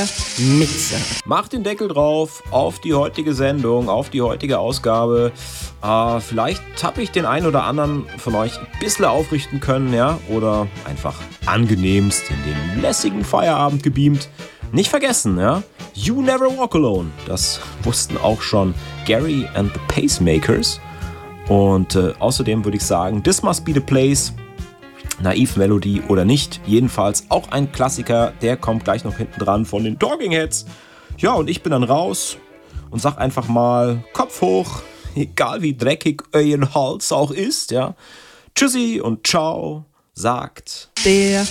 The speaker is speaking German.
Mixer. Macht den Deckel drauf auf die heutige Sendung, auf die heutige Ausgabe. Vielleicht habe ich den einen oder anderen von euch ein bisschen aufrichten können, ja, oder einfach angenehmst in den lässigen Feierabend gebeamt. Nicht vergessen, ja, You Never Walk Alone. Das wussten auch schon Gary and the Pacemakers. Und außerdem würde ich sagen, This Must Be the Place. Naive Melody oder nicht, jedenfalls auch ein Klassiker, der kommt gleich noch hinten dran von den Talking Heads. Ja, und ich bin dann raus und sag einfach mal Kopf hoch, egal wie dreckig euer Hals auch ist, ja. Tschüssi und ciao, sagt der